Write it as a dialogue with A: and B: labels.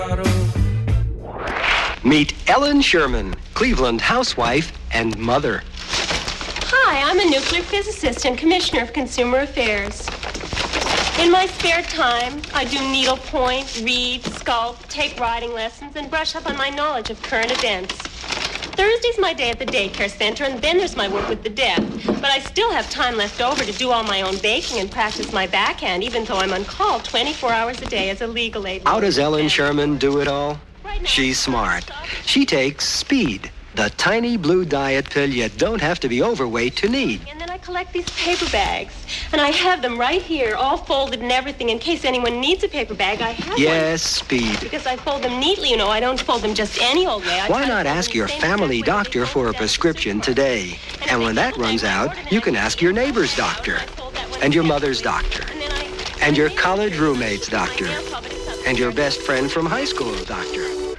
A: Meet Ellen Sherman, Cleveland housewife and mother.
B: Hi, I'm a nuclear physicist and commissioner of consumer affairs. In my spare time, I do needlepoint, read, sculpt, take riding lessons, and brush up on my knowledge of current events. Thursday's my day at the daycare center, and then there's my work with the deaf. But I still have time left over to do all my own baking and practice my backhand, even though I'm on call 24 hours a day as a legal aid.
A: How does Ellen Sherman do it all? She's smart. She takes Speed, the tiny blue diet pill you don't have to be overweight to need.
B: And then I collect these paper bags, and I have them right here, all folded and everything. In case anyone needs a paper bag, I have
A: Yes,
B: one.
A: Speed.
B: Because I fold them neatly, you know. I don't fold them just any old way.
A: Why not ask your family doctor for a prescription today? And when that runs out, you can ask your neighbor's doctor, and your mother's doctor, and your college roommate's doctor, and your best friend from high school's doctor.